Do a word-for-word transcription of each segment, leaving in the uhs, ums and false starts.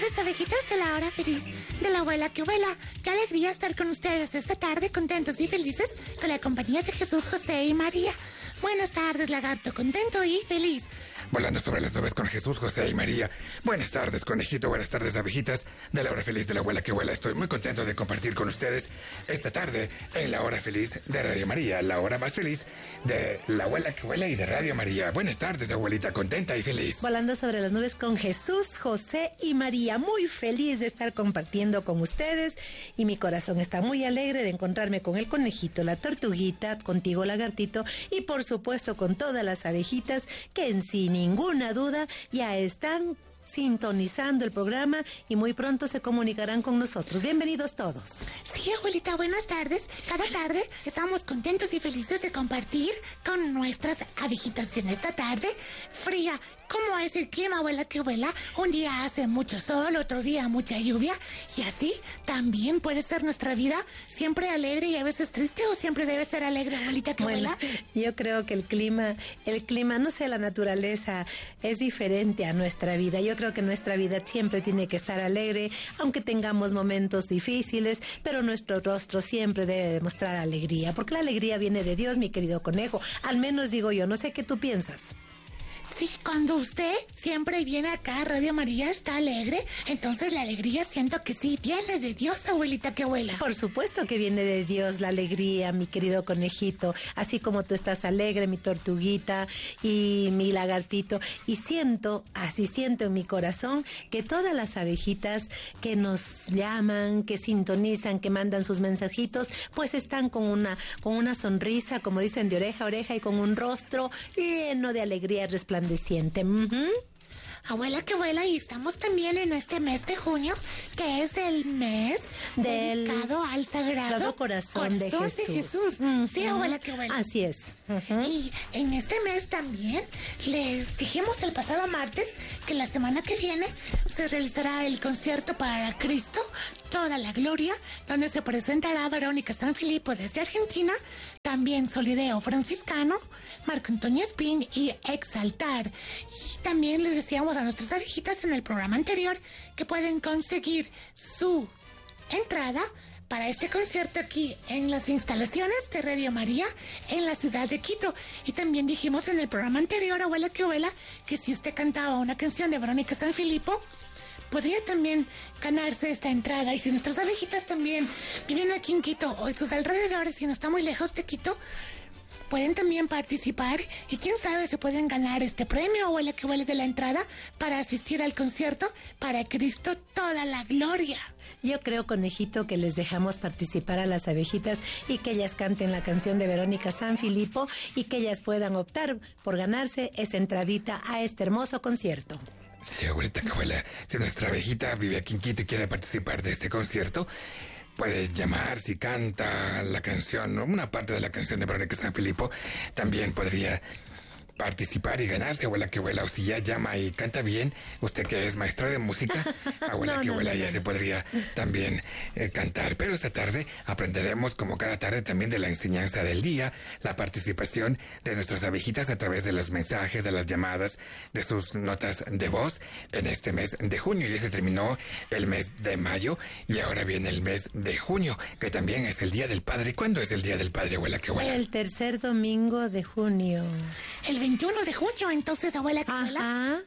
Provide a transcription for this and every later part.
tardes, abejitas de la hora feliz de la abuela que vuela. Qué alegría estar con ustedes esta tarde, contentos y felices con la compañía de Jesús, José y María. Buenas tardes, lagarto, contento y feliz. Volando sobre las nubes con Jesús, José y María. Buenas tardes, conejito, buenas tardes, abejitas de la hora feliz de la abuela que vuela. Estoy muy contento de compartir con ustedes esta tarde en la hora feliz de Radio María, la hora más feliz de la abuela que vuela y de Radio María. Buenas tardes, abuelita, contenta y feliz. Volando sobre las nubes con Jesús, José y María. Muy feliz de estar compartiendo con ustedes y mi corazón está muy alegre de encontrarme con el conejito, la tortuguita, contigo, lagartito, y por supuesto con todas las abejitas que en sin ninguna duda ya están sintonizando el programa y muy pronto se comunicarán con nosotros. Bienvenidos todos. Sí, abuelita, buenas tardes. Cada tarde estamos contentos y felices de compartir con nuestras abejitas. Y en esta tarde fría, ¿cómo es el clima, abuela que vuela? Un día hace mucho sol, otro día mucha lluvia, y así también puede ser nuestra vida, siempre alegre y a veces triste, o siempre debe ser alegre, abuelita que bueno, vuela. Yo creo que el clima, el clima, no sé, la naturaleza es diferente a nuestra vida. Yo creo que nuestra vida siempre tiene que estar alegre, aunque tengamos momentos difíciles, pero nuestro rostro siempre debe demostrar alegría, porque la alegría viene de Dios, mi querido conejo. Al menos digo yo, no sé qué tú piensas. Sí, cuando usted siempre viene acá a Radio María está alegre, entonces la alegría siento que sí viene de Dios, abuelita que vuela. Por supuesto que viene de Dios la alegría, mi querido conejito, así como tú estás alegre, mi tortuguita y mi lagartito, y siento, así siento en mi corazón que todas las abejitas que nos llaman, que sintonizan, que mandan sus mensajitos, pues están con una, con una sonrisa, como dicen, de oreja a oreja, y con un rostro lleno de alegría resplandeciente. Uh-huh. Abuela que vuela, y estamos también en este mes de junio, que es el mes del dedicado al Sagrado Corazón, corazón de Jesús. De Jesús. Uh-huh. Sí, abuela que vuela. Así es. Uh-huh. Y en este mes también les dijimos el pasado martes que la semana que viene se realizará el concierto para Cristo, Toda la Gloria, donde se presentará Verónica Sanfilippo desde Argentina, también Solideo Franciscano, Marco Antonio Espín y Exaltar. Y también les decíamos a nuestras abejitas en el programa anterior que pueden conseguir su entrada para este concierto aquí en las instalaciones de Radio María en la ciudad de Quito. Y también dijimos en el programa anterior, abuela que vuela, que si usted cantaba una canción de Verónica Sanfilippo, podría también ganarse esta entrada. Y si nuestras abejitas también viven aquí en Quito o en sus alrededores y no está muy lejos de Quito, pueden también participar y quién sabe se pueden ganar este premio, abuela que vuela, de la entrada para asistir al concierto para Cristo Toda la Gloria. Yo creo, conejito, que les dejamos participar a las abejitas y que ellas canten la canción de Verónica Sanfilippo y que ellas puedan optar por ganarse esa entradita a este hermoso concierto. Sí, abuelita que vuela, si nuestra abejita vive aquí en Quito y quiere participar de este concierto, puede llamar si canta la canción, una parte de la canción de Verónica Sanfilippo, también podría participar y ganarse, abuela que vuela. O si ya llama y canta bien, usted que es maestra de música, abuela no, que no, vuela, no, ya no, se no. podría también eh, cantar. Pero esta tarde aprenderemos, como cada tarde, también de la enseñanza del día, la participación de nuestras abejitas a través de los mensajes, de las llamadas, de sus notas de voz en este mes de junio. Ya se terminó el mes de mayo y ahora viene el mes de junio, que también es el Día del Padre. ¿Cuándo es el Día del Padre, abuela que vuela? El tercer domingo de junio. El veintiuno de junio, entonces, abuela que vuela. Ajá.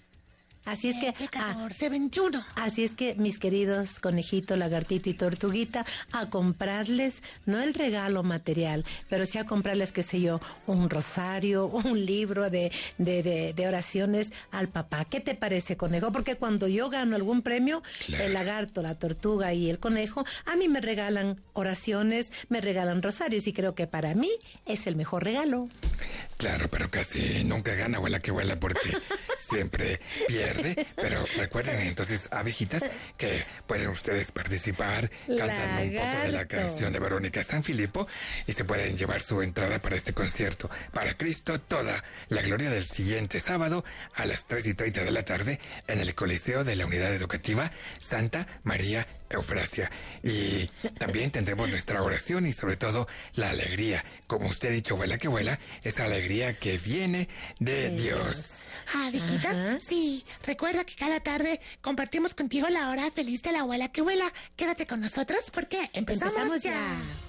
Así es que catorce, veintiuno. Así es que, mis queridos conejito, lagartito y tortuguita, a comprarles no el regalo material, pero sí a comprarles, qué sé yo, un rosario, un libro de, de, de, de oraciones al papá. ¿Qué te parece, conejo? Porque cuando yo gano algún premio, claro, el lagarto, la tortuga y el conejo, a mí me regalan oraciones, me regalan rosarios, y creo que para mí es el mejor regalo. Claro, pero casi nunca gana, abuela que vuela, porque siempre pierde. Pero recuerden entonces, abejitas, que pueden ustedes participar cantando un poco de la canción de Verónica Sanfilippo y se pueden llevar su entrada para este concierto para Cristo Toda la Gloria del siguiente sábado a las tres y treinta de la tarde en el Coliseo de la Unidad Educativa Santa María Eufrasia. Y también tendremos nuestra oración y sobre todo la alegría, como usted ha dicho, abuela que vuela, esa alegría que viene de Dios. Abejita, sí, Recuerda que cada tarde compartimos contigo la hora feliz de la abuela que vuela. Quédate con nosotros porque empezamos, Empezamos ya. ya.